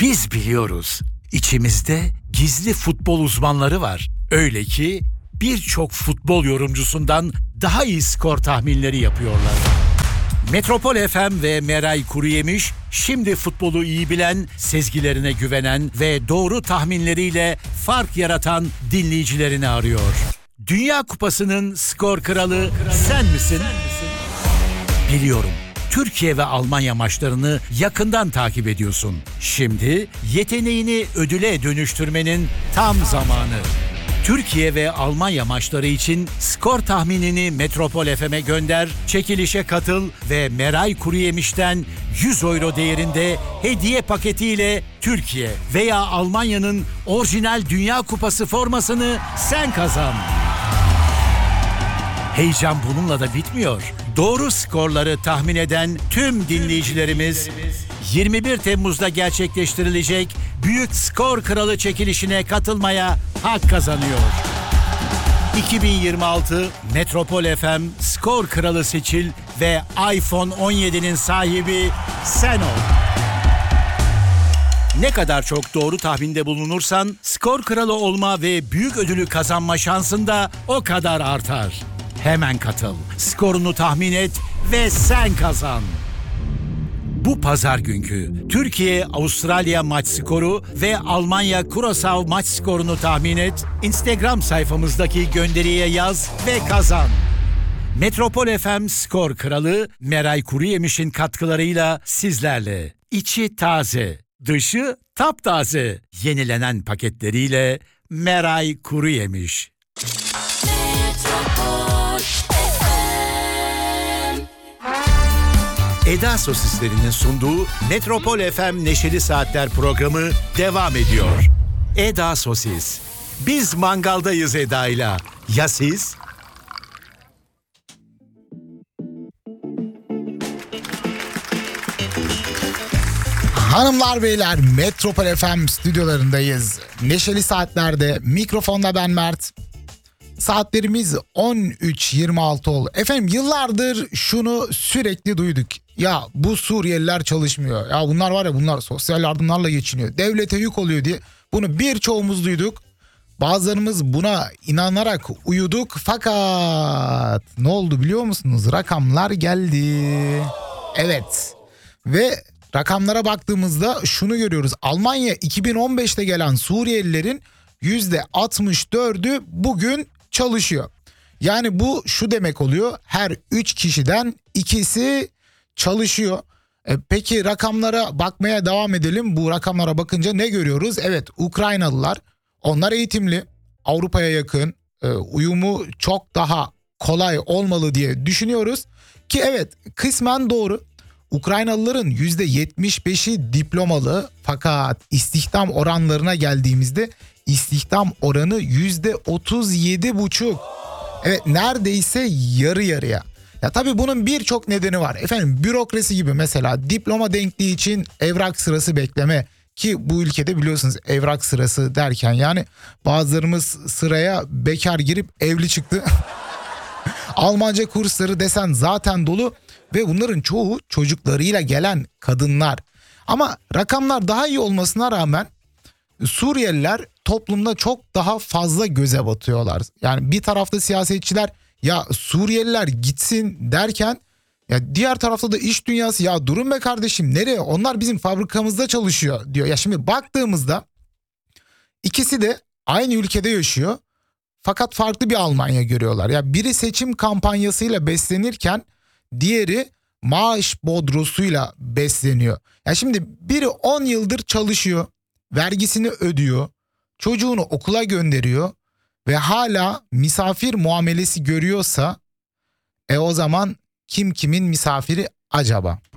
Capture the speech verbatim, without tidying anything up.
Biz biliyoruz. İçimizde gizli futbol uzmanları var. Öyle ki birçok futbol yorumcusundan daha iyi skor tahminleri yapıyorlar. Metropol F M ve Meray Kuruyemiş şimdi futbolu iyi bilen, sezgilerine güvenen ve doğru tahminleriyle fark yaratan dinleyicilerini arıyor. Dünya Kupası'nın skor kralı sen misin? Biliyorum. Türkiye ve Almanya maçlarını yakından takip ediyorsun. Şimdi yeteneğini ödüle dönüştürmenin tam zamanı. Türkiye ve Almanya maçları için skor tahminini Metropol F M'e gönder, çekilişe katıl ve Meray Kuruyemiş'ten yüz euro değerinde hediye paketiyle Türkiye veya Almanya'nın orijinal Dünya Kupası formasını sen kazan. Heyecan bununla da bitmiyor. Doğru skorları tahmin eden tüm dinleyicilerimiz yirmi bir Temmuz'da gerçekleştirilecek Büyük Skor Kralı çekilişine katılmaya hak kazanıyor. iki bin yirmi altı Metropol F M Skor Kralı seçil ve iPhone on yedi'nin sahibi sen ol. Ne kadar çok doğru tahminde bulunursan skor kralı olma ve büyük ödülü kazanma şansın da o kadar artar. Hemen katıl, skorunu tahmin et ve sen kazan. Bu pazar günkü Türkiye-Avustralya maç skoru ve Almanya-Curaçao maç skorunu tahmin et, Instagram sayfamızdaki gönderiye yaz ve kazan. Metropol F M Skor Kralı Meray Kuruyemiş'in katkılarıyla sizlerle. İçi taze, dışı taptaze. Yenilenen paketleriyle Meray Kuruyemiş. Eda Sosislerinin sunduğu Metropol F M Neşeli Saatler programı devam ediyor. Eda Sosis. Biz mangaldayız Eda'yla. Ya siz? Hanımlar beyler, Metropol F M stüdyolarındayız. Neşeli Saatlerde mikrofonda ben Mert. Saatlerimiz on üç yirmi altı oldu. Efendim yıllardır şunu sürekli duyduk. Ya bu Suriyeliler çalışmıyor. Ya bunlar var ya bunlar sosyal yardımlarla geçiniyor. Devlete yük oluyor diye. Bunu birçoğumuz duyduk. Bazılarımız buna inanarak uyuduk. Fakat ne oldu biliyor musunuz? Rakamlar geldi. Evet. Ve rakamlara baktığımızda şunu görüyoruz. Almanya iki bin on beşte gelen Suriyelilerin yüzde altmış dördü bugün çalışıyor. Yani bu şu demek oluyor. Her üç kişiden ikisi çalışıyor. E peki rakamlara bakmaya devam edelim. Bu rakamlara bakınca ne görüyoruz? Evet, Ukraynalılar, onlar eğitimli, Avrupa'ya yakın, e, uyumu çok daha kolay olmalı diye düşünüyoruz. Ki evet, kısmen doğru. Ukraynalıların yüzde yetmiş beşi diplomalı, fakat istihdam oranlarına geldiğimizde istihdam oranı yüzde otuz yedi buçuk. Evet, neredeyse yarı yarıya. Ya tabii bunun birçok nedeni var. Efendim bürokrasi gibi, mesela diploma denkliği için evrak sırası bekleme, ki bu ülkede biliyorsunuz evrak sırası derken yani bazılarımız sıraya bekar girip evli çıktı. Almanca kursları desen zaten dolu ve bunların çoğu çocuklarıyla gelen kadınlar. Ama rakamlar daha iyi olmasına rağmen Suriyeliler toplumda çok daha fazla göze batıyorlar. Yani bir tarafta siyasetçiler ya Suriyeliler gitsin derken, ya diğer tarafta da iş dünyası ya durun be kardeşim, nereye, onlar bizim fabrikamızda çalışıyor diyor. Ya şimdi baktığımızda ikisi de aynı ülkede yaşıyor fakat farklı bir Almanya görüyorlar. Ya biri seçim kampanyasıyla beslenirken diğeri maaş bodrosuyla besleniyor. Ya şimdi biri on yıldır çalışıyor, vergisini ödüyor, çocuğunu okula gönderiyor ve hala misafir muamelesi görüyorsa, e o zaman kim kimin misafiri acaba?